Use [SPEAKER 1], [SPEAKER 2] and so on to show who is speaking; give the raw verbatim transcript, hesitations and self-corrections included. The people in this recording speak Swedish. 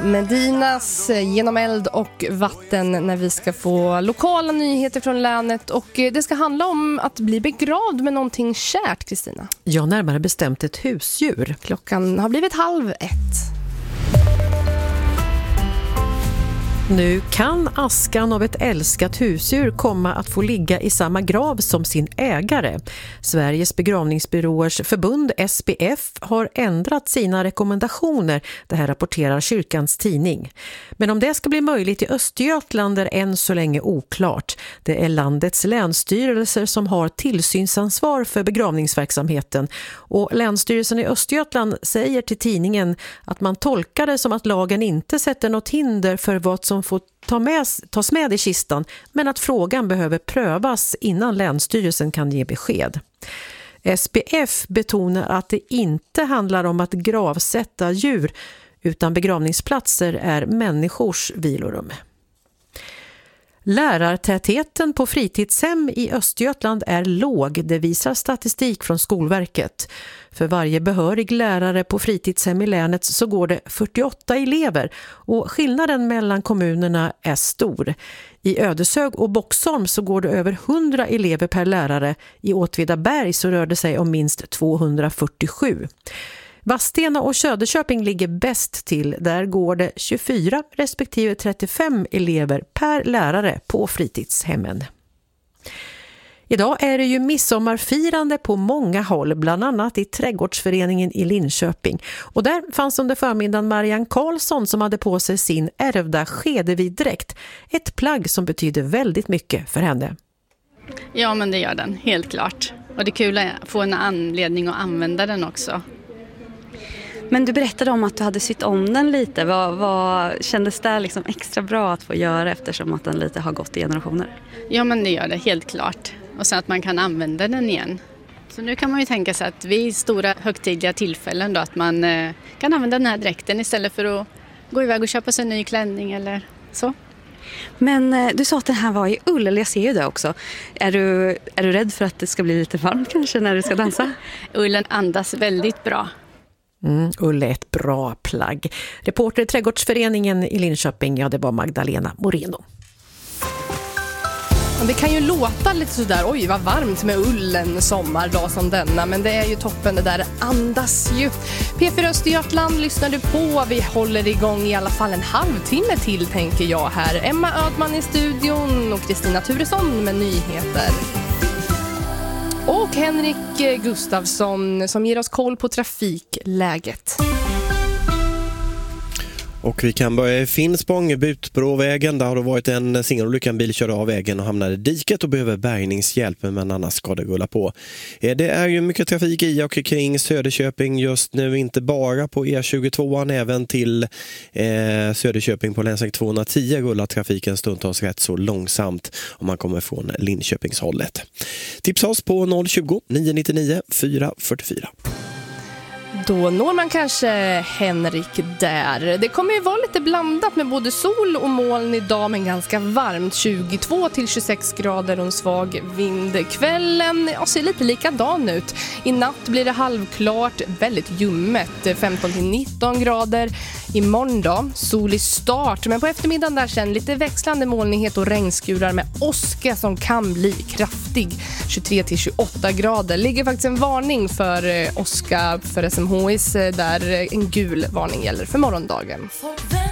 [SPEAKER 1] Medinas Genom eld och vatten när vi ska få lokala nyheter från länet, och det ska handla om att bli begravd med någonting kärt, Kristina.
[SPEAKER 2] Ja, närmare bestämt ett husdjur.
[SPEAKER 1] Klockan har blivit halv ett.
[SPEAKER 2] Nu kan askan av ett älskat husdjur komma att få ligga i samma grav som sin ägare. Sveriges begravningsbyråers förbund S B F har ändrat sina rekommendationer. Det här rapporterar Kyrkans tidning. Men om det ska bli möjligt i Östergötland är än så länge oklart. Det är landets länsstyrelser som har tillsynsansvar för begravningsverksamheten. Och Länsstyrelsen i Östergötland säger till tidningen att man tolkar det som att lagen inte sätter något hinder för vad som får ta med, tas med i kistan, men att frågan behöver prövas innan Länsstyrelsen kan ge besked. S B F betonar att det inte handlar om att gravsätta djur, utan begravningsplatser är människors vilorum. Lärartätheten på fritidshem i Östergötland är låg, det visar statistik från Skolverket. För varje behörig lärare på fritidshem i länet så går det fyrtioåtta elever, och skillnaden mellan kommunerna är stor. I Ödeshög och Boxholm så går det över hundra elever per lärare, i Åtvidaberg så rör det sig om minst tvåhundrafyrtiosju. Vadstena och Söderköping ligger bäst till. Där går det tjugofyra respektive trettiofem elever per lärare på fritidshemmen. Idag är det ju midsommarfirande på många håll, bland annat i Trädgårdsföreningen i Linköping. Och där fanns under förmiddagen Marianne Karlsson som hade på sig sin ärvda skedeviddräkt. Ett plagg som betyder väldigt mycket för henne.
[SPEAKER 3] Ja, men det gör den, helt klart. Och det är kul att få en anledning att använda den också.
[SPEAKER 4] Men du berättade om att du hade sytt om den lite. Vad, vad kändes det liksom extra bra att få göra eftersom att den lite har gått i generationer?
[SPEAKER 3] Ja, men det gör det, helt klart. Och så att man kan använda den igen. Så nu kan man ju tänka sig att vid stora högtidliga tillfällen då, att man eh, kan använda den här dräkten istället för att gå iväg och köpa sig en ny klänning eller så.
[SPEAKER 4] Men eh, du sa att den här var i ull, eller jag ser ju det också. Är du, är du rädd för att det ska bli lite varmt kanske när du ska dansa?
[SPEAKER 3] Ullen andas väldigt bra.
[SPEAKER 2] Mm, ull är ett bra plagg. Reporter i Trädgårdsföreningen i Linköping, ja det var Magdalena Moreno.
[SPEAKER 1] Det kan ju låta lite sådär, oj vad varmt med ullen sommardag som denna, men det är ju toppen, det där andas ju. P fyra Östergötland lyssnar du på, vi håller igång i alla fall en halvtimme till tänker jag här. Emma Ödman i studion och Kristina Turesson med nyheter. Och Henrik Gustafsson som ger oss koll på trafikläget.
[SPEAKER 5] Och vi kan börja i Finspång, Butbråvägen. Där har det varit en singelolycka, en bil körde av vägen och hamnade i diket och behöver bärgningshjälp, men annars ska det gulla på. Det är ju mycket trafik i och kring Söderköping just nu, inte bara på E tjugotvå, även till eh, Söderköping på länsväg tvåhundratio rullar trafiken stundtals rätt så långsamt om man kommer från Linköpingshållet. Tipsa oss på noll tjugo, nio nittionio, fyra fyrtiofyra.
[SPEAKER 1] Då når man kanske Henrik där. Det kommer ju vara lite blandat med både sol och moln idag, men ganska varmt, tjugotvå till tjugosex grader och en svag vind. Kvällen ja, ser lite likadan ut. I natt blir det halvklart, väldigt ljummet, femton till nitton grader. Imorgon då, sol i start, men på eftermiddagen där sen lite växlande molnighet och regnskurar med åska som kan bli kraftig. tjugotre till tjugoåtta grader. Ligger faktiskt en varning för åska för S M H I S där en gul varning gäller för morgondagen.